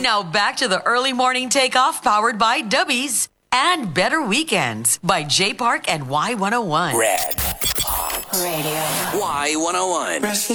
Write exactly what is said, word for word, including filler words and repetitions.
Now back to the early morning takeoff powered by Dubbies and Better Weekends by J Park and Y one oh one. Red Hot Radio. Y one oh one.